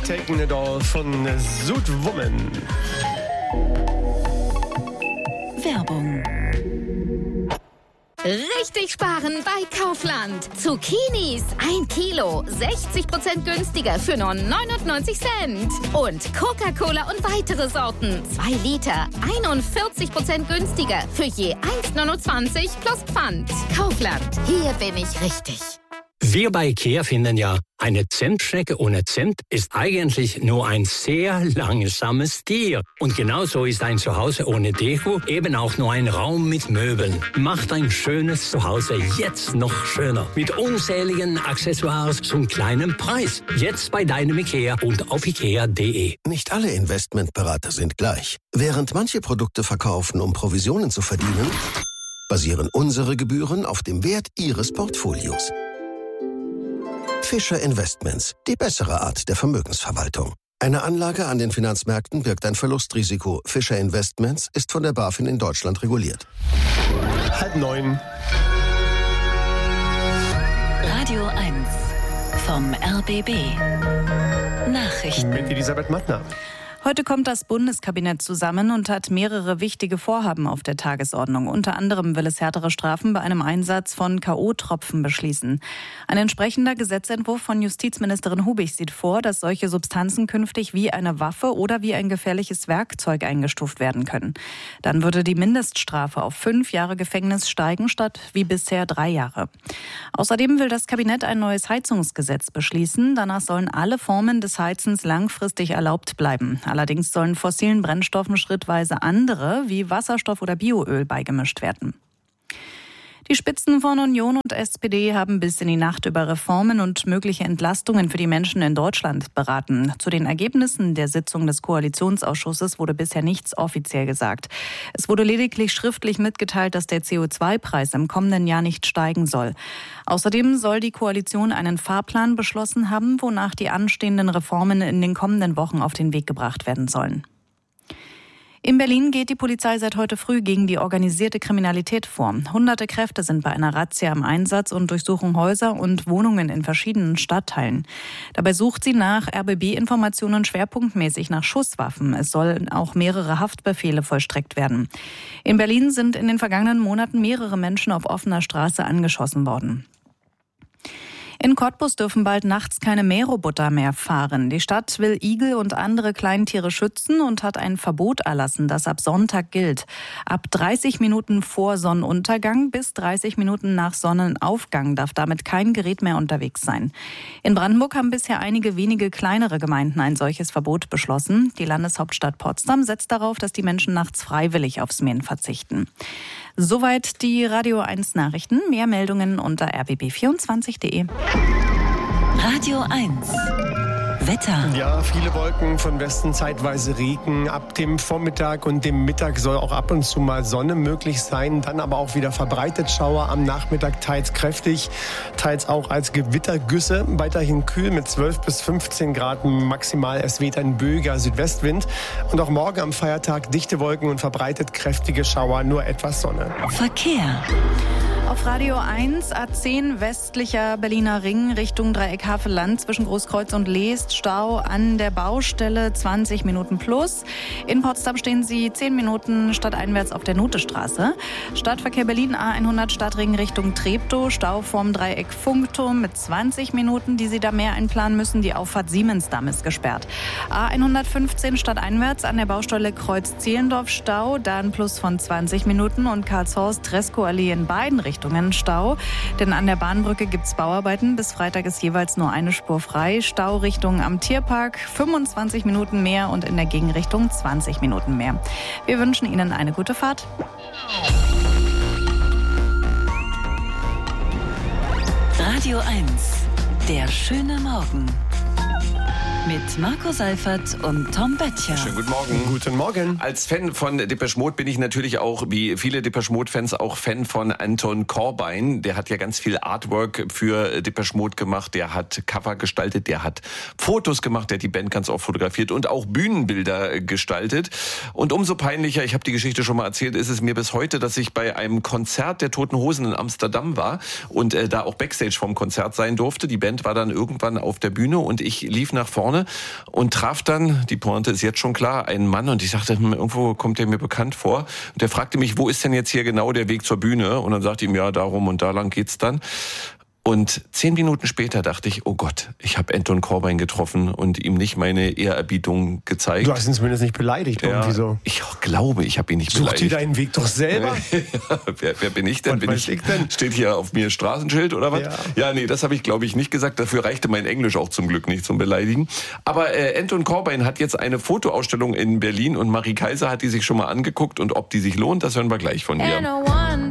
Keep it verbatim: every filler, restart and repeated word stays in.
Taking It All von Südwoman. Werbung. Richtig sparen bei Kaufland. Zucchinis ein Kilo, sechzig Prozent günstiger für nur neunundneunzig Cent. Und Coca-Cola und weitere Sorten, zwei Liter, einundvierzig Prozent günstiger für je eins neunundzwanzig plus Pfand. Kaufland, hier bin ich richtig. Wir bei IKEA finden ja, eine Zentschnecke ohne Cent ist eigentlich nur ein sehr langsames Tier. Und genauso ist ein Zuhause ohne Deko eben auch nur ein Raum mit Möbeln. Macht ein schönes Zuhause jetzt noch schöner. Mit unzähligen Accessoires zum kleinen Preis. Jetzt bei deinem IKEA und auf ikea punkt de. Nicht alle Investmentberater sind gleich. Während manche Produkte verkaufen, um Provisionen zu verdienen, basieren unsere Gebühren auf dem Wert Ihres Portfolios. Fischer Investments, die bessere Art der Vermögensverwaltung. Eine Anlage an den Finanzmärkten birgt ein Verlustrisiko. Fischer Investments ist von der BaFin in Deutschland reguliert. Halb neun. Radio eins vom R B B. Nachrichten. Mit Elisabeth Mattner. Heute kommt das Bundeskabinett zusammen und hat mehrere wichtige Vorhaben auf der Tagesordnung. Unter anderem will es härtere Strafen bei einem Einsatz von K O-Tropfen beschließen. Ein entsprechender Gesetzentwurf von Justizministerin Hubig sieht vor, dass solche Substanzen künftig wie eine Waffe oder wie ein gefährliches Werkzeug eingestuft werden können. Dann würde die Mindeststrafe auf fünf Jahre Gefängnis steigen, statt wie bisher drei Jahre. Außerdem will das Kabinett ein neues Heizungsgesetz beschließen. Danach sollen alle Formen des Heizens langfristig erlaubt bleiben. Allerdings sollen fossilen Brennstoffen schrittweise andere, wie Wasserstoff oder Bioöl, beigemischt werden. Die Spitzen von Union und S P D haben bis in die Nacht über Reformen und mögliche Entlastungen für die Menschen in Deutschland beraten. Zu den Ergebnissen der Sitzung des Koalitionsausschusses wurde bisher nichts offiziell gesagt. Es wurde lediglich schriftlich mitgeteilt, dass der C O zwei Preis im kommenden Jahr nicht steigen soll. Außerdem soll die Koalition einen Fahrplan beschlossen haben, wonach die anstehenden Reformen in den kommenden Wochen auf den Weg gebracht werden sollen. In Berlin geht die Polizei seit heute früh gegen die organisierte Kriminalität vor. Hunderte Kräfte sind bei einer Razzia im Einsatz und durchsuchen Häuser und Wohnungen in verschiedenen Stadtteilen. Dabei sucht sie nach R B B-Informationen schwerpunktmäßig nach Schusswaffen. Es sollen auch mehrere Haftbefehle vollstreckt werden. In Berlin sind in den vergangenen Monaten mehrere Menschen auf offener Straße angeschossen worden. In Cottbus dürfen bald nachts keine Mähroboter mehr fahren. Die Stadt will Igel und andere Kleintiere schützen und hat ein Verbot erlassen, das ab Sonntag gilt. Ab dreißig Minuten vor Sonnenuntergang bis dreißig Minuten nach Sonnenaufgang darf damit kein Gerät mehr unterwegs sein. In Brandenburg haben bisher einige wenige kleinere Gemeinden ein solches Verbot beschlossen. Die Landeshauptstadt Potsdam setzt darauf, dass die Menschen nachts freiwillig aufs Mähen verzichten. Soweit die Radio eins Nachrichten. Mehr Meldungen unter r b b vierundzwanzig punkt de. Radio eins. Wetter. Ja, viele Wolken, von Westen zeitweise Regen. Ab dem Vormittag und dem Mittag soll auch ab und zu mal Sonne möglich sein. Dann aber auch wieder verbreitet Schauer am Nachmittag, teils kräftig, teils auch als Gewittergüsse. Weiterhin kühl mit zwölf bis fünfzehn Grad maximal. Es weht ein böiger Südwestwind. Und auch morgen am Feiertag dichte Wolken und verbreitet kräftige Schauer, nur etwas Sonne. Verkehr. Auf Radio eins, A zehn westlicher Berliner Ring Richtung Dreieck Havelland zwischen Großkreuz und Leest. Stau an der Baustelle, zwanzig Minuten plus. In Potsdam stehen Sie zehn Minuten stadteinwärts auf der Notestraße. Stadtverkehr Berlin A hundert Stadtring Richtung Treptow. Stau vorm Dreieck Funkturm mit zwanzig Minuten, die Sie da mehr einplanen müssen. Die Auffahrt Siemensdamm ist gesperrt. A hundertfünfzehn stadteinwärts an der Baustelle Kreuz Zehlendorf Stau. Da ein Plus von zwanzig Minuten und Karlshorst-Treskow-Allee in beiden Richtungen Stau, denn an der Bahnbrücke gibt es Bauarbeiten. Bis Freitag ist jeweils nur eine Spur frei. Stau Richtung am Tierpark, fünfundzwanzig Minuten mehr und in der Gegenrichtung zwanzig Minuten mehr. Wir wünschen Ihnen eine gute Fahrt. Radio eins, der schöne Morgen. Mit Marco Seifert und Tom Böttcher. Schönen guten Morgen. Guten Morgen. Als Fan von Depeche Mode bin ich natürlich auch, wie viele Depeche Mode-Fans, auch Fan von Anton Corbijn. Der hat ja ganz viel Artwork für Depeche Mode gemacht. Der hat Cover gestaltet, der hat Fotos gemacht, der hat die Band ganz oft fotografiert und auch Bühnenbilder gestaltet. Und umso peinlicher, ich habe die Geschichte schon mal erzählt, ist es mir bis heute, dass ich bei einem Konzert der Toten Hosen in Amsterdam war und äh, da auch Backstage vom Konzert sein durfte. Die Band war dann irgendwann auf der Bühne und ich lief nach vorne vorne und traf dann, die Pointe ist jetzt schon klar, einen Mann und ich sagte, hm, irgendwo kommt der mir bekannt vor. Und der fragte mich, wo ist denn jetzt hier genau der Weg zur Bühne? Und dann sagte ich ihm, ja, darum und da lang geht's dann. Und zehn Minuten später dachte ich, oh Gott, ich habe Anton Corbijn getroffen und ihm nicht meine Ehrerbietung gezeigt. Du hast ihn zumindest nicht beleidigt, ja, irgendwie so. Ich glaube, ich habe ihn nicht Such beleidigt. Such dir deinen Weg doch selber. ja, wer, wer bin ich denn? Was bin weiß ich, ich denn? Steht hier auf mir Straßenschild oder was? Ja, ja nee, das habe ich, glaube ich, nicht gesagt. Dafür reichte mein Englisch auch zum Glück nicht zum Beleidigen. Aber äh, Anton Corbijn hat jetzt eine Fotoausstellung in Berlin und Marie Kaiser hat die sich schon mal angeguckt und ob die sich lohnt, das hören wir gleich von ihr.